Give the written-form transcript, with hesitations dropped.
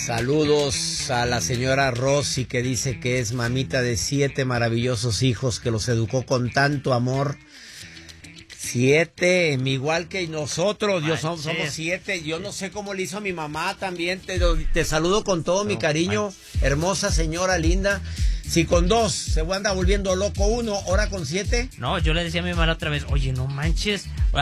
Saludos a la señora Rosy, que dice que es mamita de 7 maravillosos hijos, que los educó con tanto amor. 7, igual que nosotros, somos 7. Yo no sé cómo le hizo a mi mamá también. Te saludo con todo mi cariño, hermosa señora linda. Si con 2 se anda volviendo loco uno, ahora con 7. No, yo le decía a mi mamá otra vez, oye, no manches,